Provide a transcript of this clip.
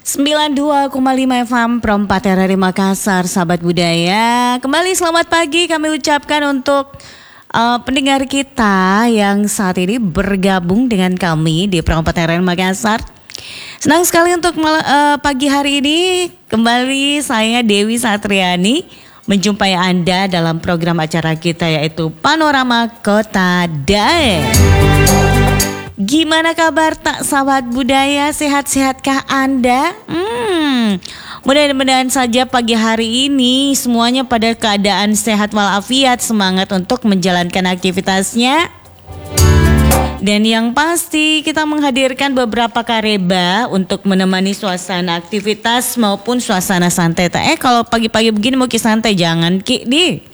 92,5 FM Perempat RRI Makassar, sahabat budaya. Kembali selamat pagi kami ucapkan untuk pendengar kita yang saat ini bergabung dengan kami di Perempat RRI Makassar. Senang sekali untuk pagi hari ini kembali saya Dewi Satriani menjumpai Anda dalam program acara kita yaitu Panorama Kota Daeng. Gimana kabar tak sahabat budaya, sehat-sehatkah Anda? Mudah-mudahan saja pagi hari ini semuanya pada keadaan sehat walafiat, semangat untuk menjalankan aktivitasnya. Dan yang pasti kita menghadirkan beberapa kareba untuk menemani suasana aktivitas maupun suasana santai. Kalau pagi-pagi begini mau santai jangan Ki di.